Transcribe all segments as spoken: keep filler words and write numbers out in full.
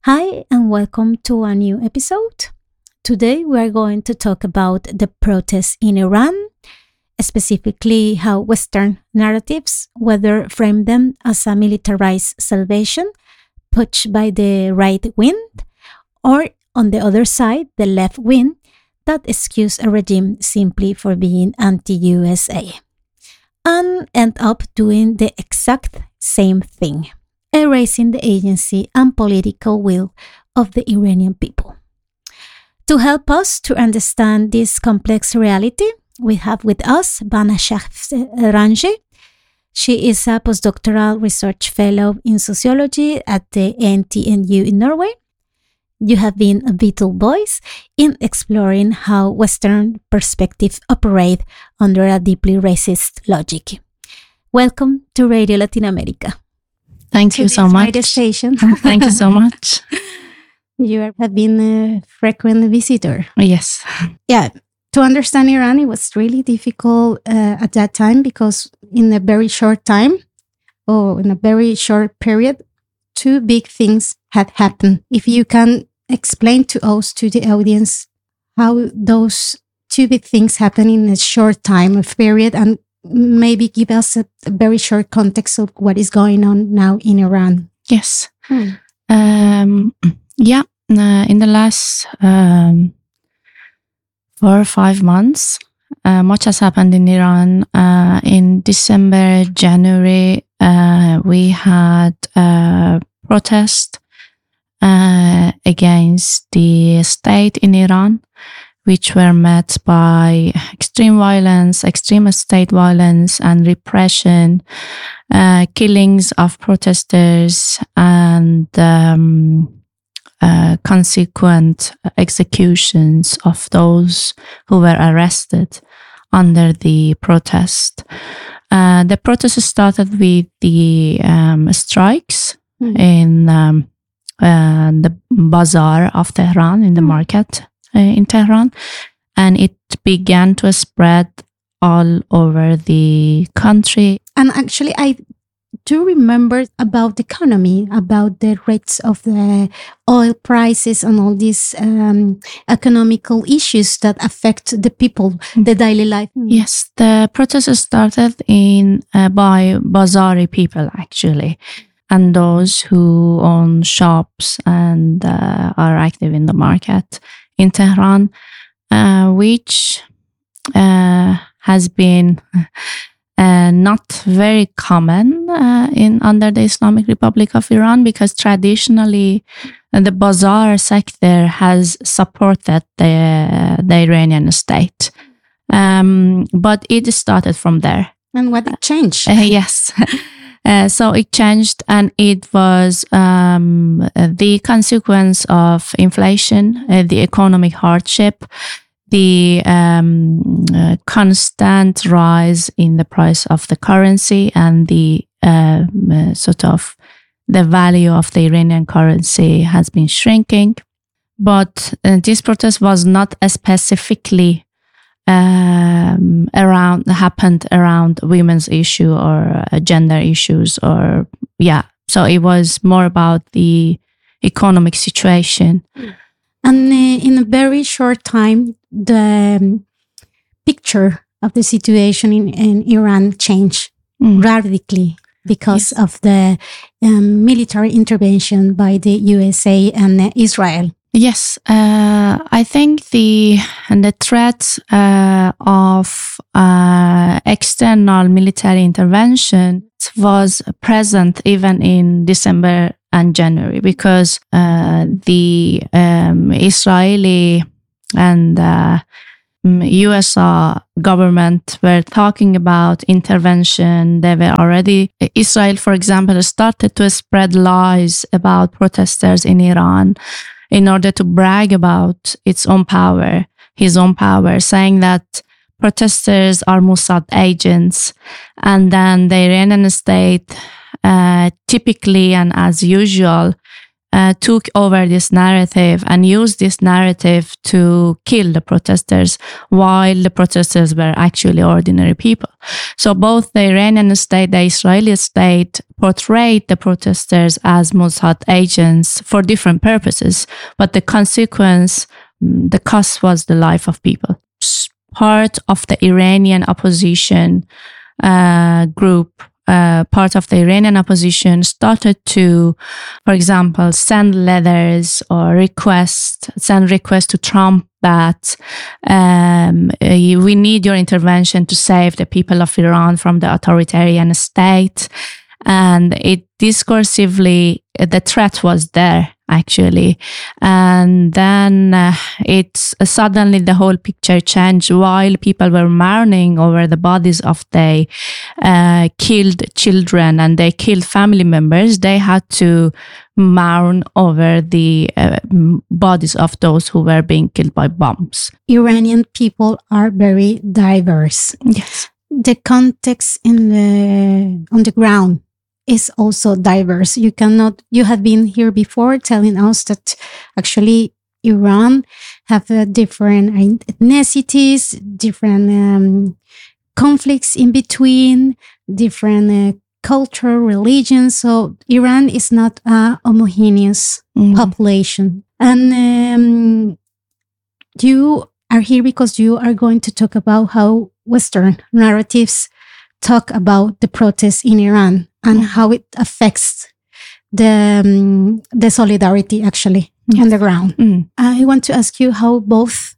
Hi, and welcome to a new episode. Today we are going to talk about the protests in Iran, specifically how Western narratives, whether frame them as a militarized salvation pushed by the right wing, or on the other side, the left wing, that excuse a regime simply for being anti-U S A, and end up doing the exact same thing, erasing the agency and political will of the Iranian people. To help us to understand this complex reality, we have with us Bana Shafranji. She is a postdoctoral research fellow in sociology at the N T N U in Norway. You have been a vital voice in exploring how Western perspectives operate under a deeply racist logic. Welcome to Radio Latin America. Thank you so much. Station. Thank you so much. You have been a frequent visitor. Yes. Yeah. To understand Iran, it was really difficult uh, at that time because in a very short time, or in a very short period, two big things had happened. If you can explain to us, to the audience, how those two big things happen in a short time of period, and maybe give us a, a very short context of what is going on now in Iran. Yes. Hmm. Um, yeah. Uh, in the last um, four or five months, uh, much has happened in Iran. Uh, in December, January, uh, we had a protest uh, against the state in Iran, which were met by extreme violence, extreme state violence and repression, uh, killings of protesters, and um, uh, consequent executions of those who were arrested under the protest. Uh, the protest started with the um, strikes mm. in um, uh, the bazaar of Tehran, in the mm. market in Tehran, and it began to spread all over the country. And actually, I do remember about the economy, about the rates of the oil prices and all these um, economical issues that affect the people, the daily life. Yes, the protest started in uh, by Bazari people, actually, and those who own shops and uh, are active in the market in Tehran, uh, which uh, has been uh, not very common uh, in under the Islamic Republic of Iran, because traditionally uh, the bazaar sector has supported the, the Iranian state. Um, but it started from there. And what it changed? Uh, yes. Uh, so it changed, and it was um, the consequence of inflation, uh, the economic hardship, the um, uh, constant rise in the price of the currency, and the uh, uh, sort of the value of the Iranian currency has been shrinking. But uh, this protest was not specifically Um, around happened around women's issue or uh, gender issues, or yeah. So it was more about the economic situation. And uh, in a very short time, the um, picture of the situation in, in Iran changed mm. radically because yes. of the um, military intervention by the U S A and uh, Israel. Yes, uh, I think the and the threat uh, of uh, external military intervention was present even in December and January, because uh, the um, Israeli and uh, U S government were talking about intervention. They were already, Israel, for example, started to spread lies about protesters in Iran in order to brag about its own power, his own power, saying that protesters are Mossad agents. And then the Iranian state, uh, typically and as usual, uh, took over this narrative and used this narrative to kill the protesters, while the protesters were actually ordinary people. So both the Iranian state, the Israeli state, portrayed the protesters as Mossad agents for different purposes, but the consequence, the cost was the life of people. Part of the Iranian opposition uh, group, uh, part of the Iranian opposition started to, for example, send letters or request, send requests to Trump that um, we need your intervention to save the people of Iran from the authoritarian state. And it discursively, the threat was there, actually. And then uh, it's uh, suddenly the whole picture changed. While people were mourning over the bodies of their uh, killed children and they killed family members, they had to mourn over the uh, bodies of those who were being killed by bombs. Iranian people are very diverse. Yes. The context in the on the ground is also diverse. You cannot, you have been here before telling us that actually Iran have uh, different ethnicities, different um, conflicts in between, different uh, culture, religions. So Iran is not a homogeneous mm. population. And um, you are here because you are going to talk about how Western narratives talk about the protests in Iran and how it affects the um, the solidarity actually yes. on the ground. Mm. I want to ask you how both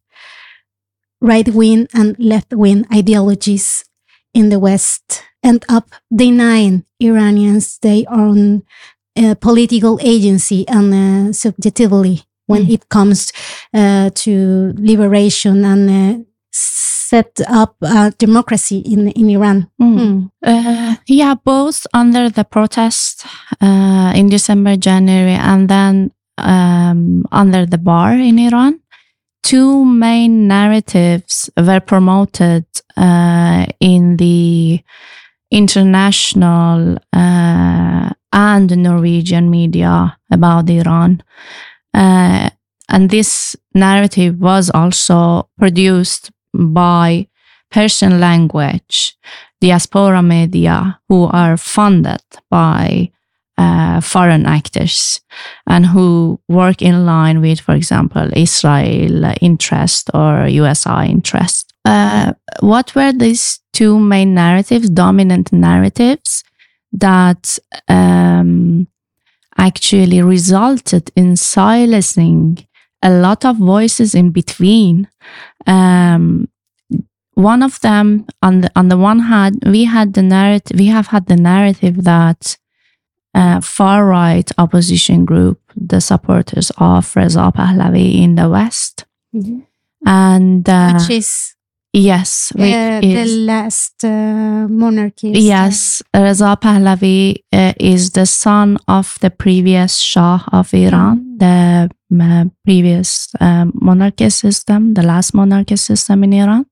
right-wing and left-wing ideologies in the West end up denying Iranians their own uh, political agency and uh, subjectivity when mm. it comes uh, to liberation and uh, set up uh, democracy in in Iran. Mm. Mm. Uh, yeah, both under the protest uh, in December, January, and then um, under the bar in Iran, two main narratives were promoted uh, in the international uh, and Norwegian media about Iran. Uh, and this narrative was also produced by Persian language diaspora media who are funded by uh, foreign actors and who work in line with, for example, Israel interest or U S I interest. Uh, what were these two main narratives, dominant narratives, that um, actually resulted in silencing a lot of voices in between? Um, one of them, on the on the one hand, we had the narrative. We have had the narrative that uh, far right opposition group, the supporters of Reza Pahlavi in the West, mm-hmm. and uh, which is yes, which uh, is, the last uh, monarchist. Yes, Reza Pahlavi uh, is the son of the previous Shah of Iran, the uh, previous um, monarchy system, the last monarchy system in Iran,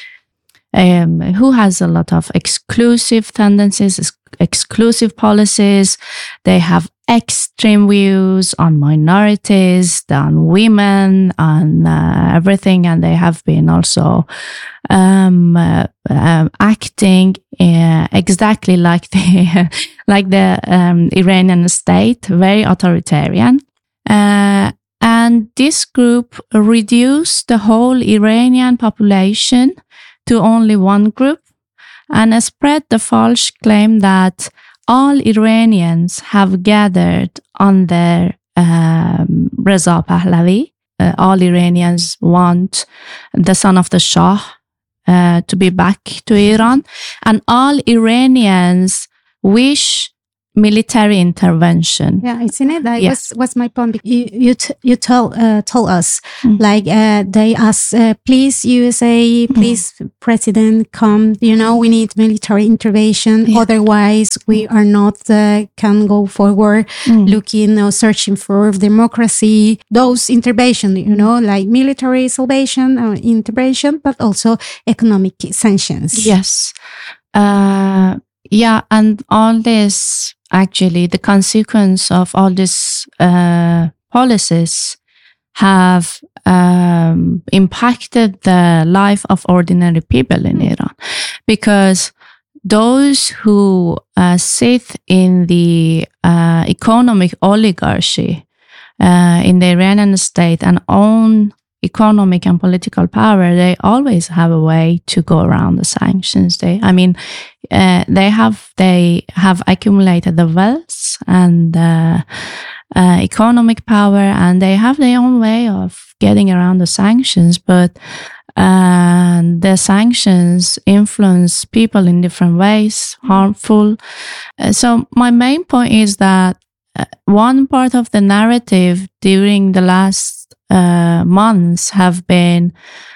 um, who has a lot of exclusive tendencies, ex- exclusive policies. They have extreme views on minorities, on women, on uh, everything, and they have been also um, uh, um, acting uh, exactly like the like the um, Iranian state, very authoritarian. Uh, and this group reduced the whole Iranian population to only one group and spread the false claim that all Iranians have gathered under um, Reza Pahlavi. Uh, all Iranians want the son of the Shah uh, to be back to Iran, and all Iranians wish military intervention. Yeah, isn't it? That yes. was was my point. You you t- you told uh, told us mm. like uh, they asked, uh, please U S A, please mm. President, come. You know, we need military intervention. Yeah. Otherwise, we are not uh, can go forward. Mm. Looking or searching for democracy. Those intervention, you know, like military salvation or intervention, but also economic sanctions. Yes. Uh, Yeah, and all this, actually, the consequence of all these uh, policies have um, impacted the life of ordinary people in Iran, because those who uh, sit in the uh, economic oligarchy uh, in the Iranian state and own economic and political power, they always have a way to go around the sanctions. They, I mean, uh, they have they have accumulated the wealth and uh, uh, economic power, and they have their own way of getting around the sanctions. But uh, the sanctions influence people in different ways, harmful. Uh, so my main point is that uh, one part of the narrative during the last Uh, months have been,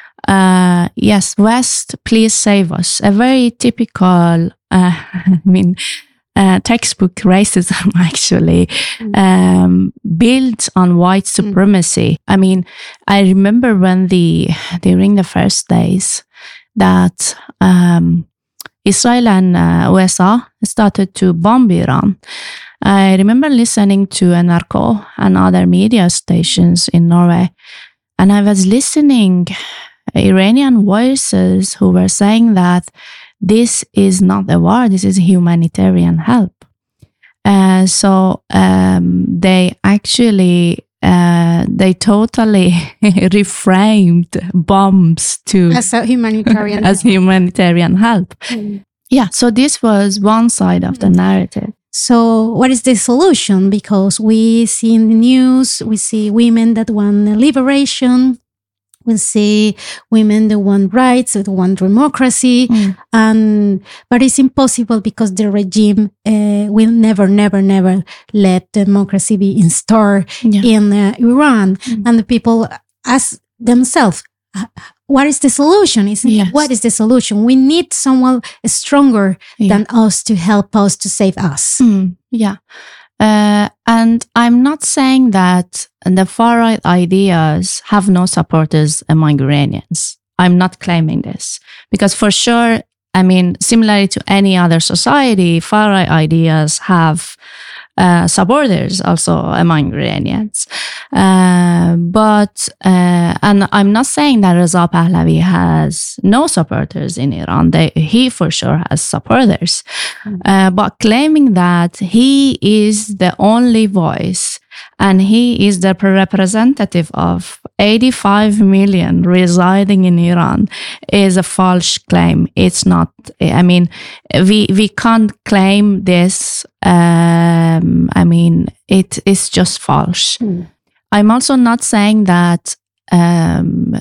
uh, yes, West, please save us. A very typical, uh, I mean, uh, textbook racism, actually, mm. um, built on white supremacy. Mm. I mean, I remember when the, during the first days that um, Israel and uh, U S A started to bomb Iran, I remember listening to N R K and other media stations in Norway, and I was listening Iranian voices who were saying that this is not a war, this is humanitarian help. Uh, so um, they actually, uh, they totally reframed bombs to as a humanitarian as help. humanitarian help. Mm. Yeah, so this was one side of the narrative. So what is the solution? Because we see in the news, we see women that want liberation, we see women that want rights, that want democracy, mm. and but it's impossible because the regime uh, will never, never, never let democracy be installed yeah. in uh, Iran. Mm. And the people ask themselves, what is the solution? Isn't yes. it? What is the solution? We need someone stronger yeah. than us to help us, to save us. Mm, yeah. Uh, and I'm not saying that the far-right ideas have no supporters among Iranians. I'm not claiming this. Because for sure, I mean, similarly to any other society, far-right ideas have Uh, supporters also among Iranians. Uh, but, uh, and I'm not saying that Reza Pahlavi has no supporters in Iran. They, he for sure has supporters. Mm-hmm. Uh, but claiming that he is the only voice and he is the representative of eighty-five million residing in Iran is a false claim. It's not, I mean, we, we can't claim this. Um, I mean, it is just false. Mm. I'm also not saying that um,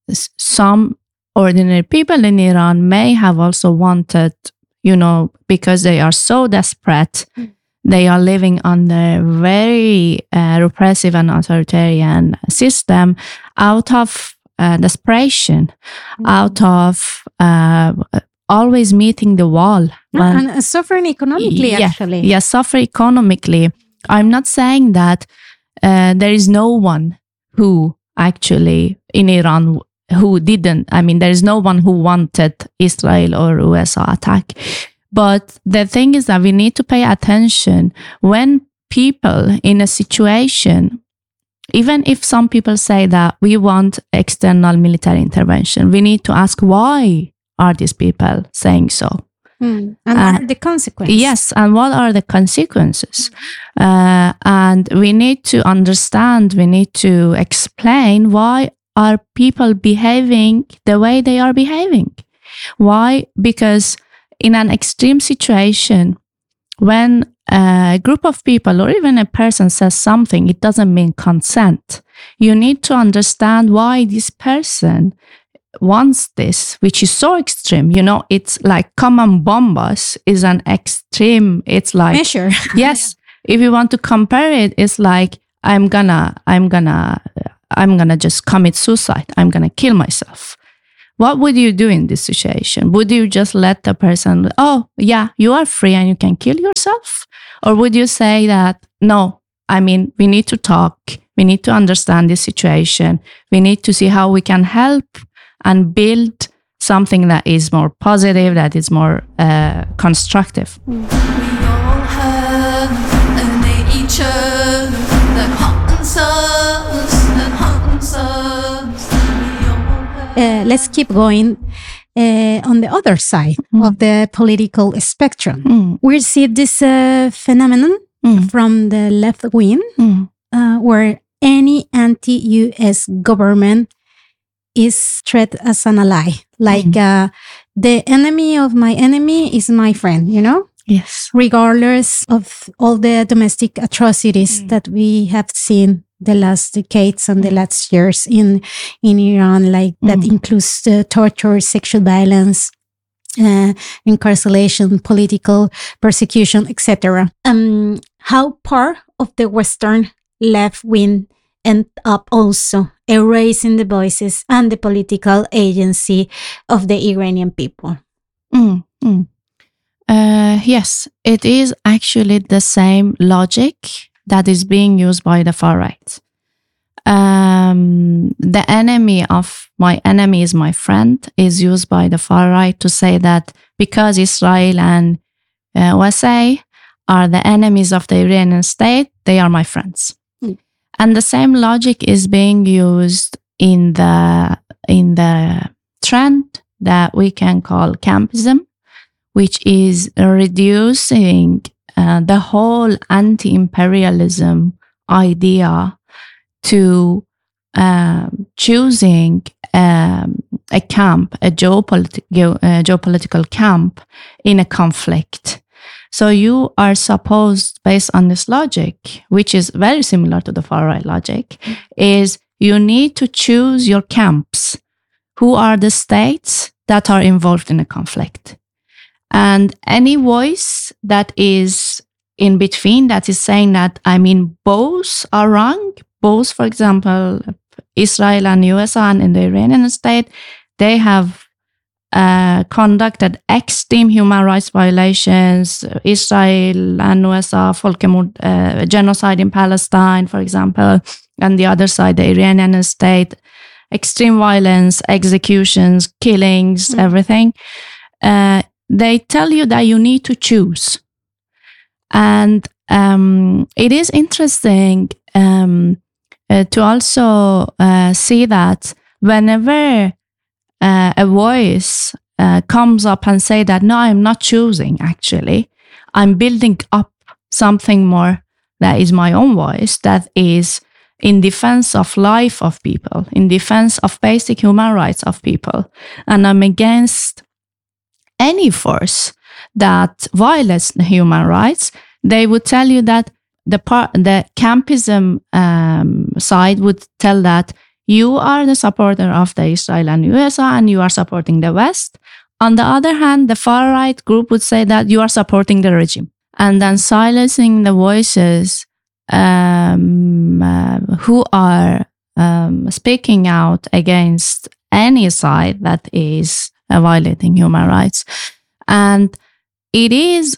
some ordinary people in Iran may have also wanted, you know, because they are so desperate, mm. they are living under very uh, repressive and authoritarian system, out of uh, desperation, mm. out of uh, always meeting the wall. And, and suffering economically, yeah, actually. Yeah, suffer economically. I'm not saying that uh, there is no one who actually in Iran who didn't, I mean, there is no one who wanted Israel or U S A attack. But the thing is that we need to pay attention when people in a situation, even if some people say that we want external military intervention, we need to ask why are these people saying so? Mm. And what uh, are the consequences? Yes, and what are the consequences? Mm. Uh, and we need to understand, we need to explain why are people behaving the way they are behaving. Why? Because in an extreme situation, when a group of people or even a person says something, it doesn't mean consent. You need to understand why this person wants this, which is so extreme. You know, it's like come and bomb us is an extreme, it's like measure. Yes. If you want to compare it, it's like I'm gonna, I'm gonna, I'm gonna just commit suicide. I'm gonna kill myself. What would you do in this situation? Would you just let the person, oh, yeah, you are free and you can kill yourself? Or would you say that, no, I mean, we need to talk. We need to understand this situation. We need to see how we can help and build something that is more positive, that is more uh, constructive. We all have a nature that haunts us, that haunts us. We all have Uh, let's keep going uh, on the other side Mm. of the political spectrum. Mm. We see this uh, phenomenon Mm. from the left wing, Mm. uh, where any anti-U S government is treated as an ally. Like uh, the enemy of my enemy is my friend, you know? Yes. Regardless of all the domestic atrocities Mm. that we have seen the last decades and the last years in in Iran, like that Mm. includes uh, torture, sexual violence, uh, incarceration, political persecution, et cetera. Um, how part of the Western left wing end up also erasing the voices and the political agency of the Iranian people? Mm. Mm. Uh, yes, it is actually the same logic that is being used by the far right. Um, the enemy of my enemy is my friend is used by the far right to say that because Israel and uh, U S A are the enemies of the Iranian state, they are my friends. Mm. And the same logic is being used in the in the trend that we can call campism, which is reducing uh, the whole anti-imperialism idea to um, choosing um, a camp, a geopoliti- geo- uh, geopolitical camp in a conflict. So you are supposed, based on this logic, which is very similar to the far-right logic, is you need to choose your camps. Who are the states that are involved in a conflict? And any voice that is in between, that is saying that, I mean, both are wrong, both, for example, Israel and U S A and in the Iranian state, they have uh, conducted extreme human rights violations. Israel and U S A, Folkmord, uh, genocide in Palestine, for example, and the other side, the Iranian state, extreme violence, executions, killings, mm. everything. Uh, they tell you that you need to choose. And um, it is interesting um, uh, to also uh, see that whenever uh, a voice uh, comes up and say that, no, I'm not choosing, actually, I'm building up something more that is my own voice, that is in defense of life of people, in defense of basic human rights of people. And I'm against any force that violates the human rights. They would tell you that the part, the campism um, side would tell that you are the supporter of the Israel and U S A and you are supporting the West. On the other hand, the far-right group would say that you are supporting the regime. And then silencing the voices um, uh, who are um, speaking out against any side that is uh, violating human rights. And it is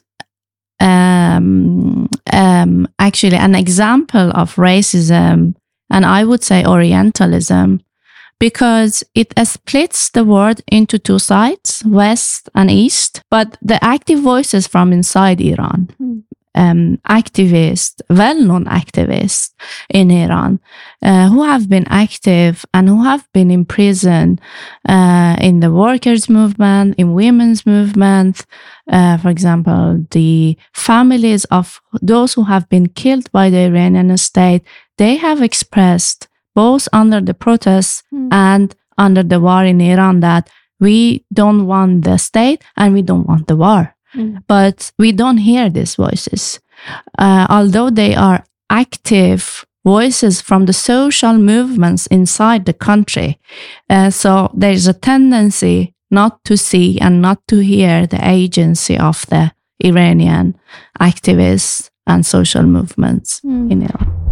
um, um, actually an example of racism, and I would say Orientalism, because it splits the world into two sides, West and East. But the active voices from inside Iran, mm. um, activists, well-known activists in Iran, uh, who have been active and who have been in prison uh, in the workers' movement, in women's movement. Uh, for example, the families of those who have been killed by the Iranian state, they have expressed both under the protests mm. and under the war in Iran that we don't want the state and we don't want the war. Mm. But we don't hear these voices. Uh, although they are active voices from the social movements inside the country. Uh, so there's a tendency not to see and not to hear the agency of the Iranian activists and social movements mm. in Iran.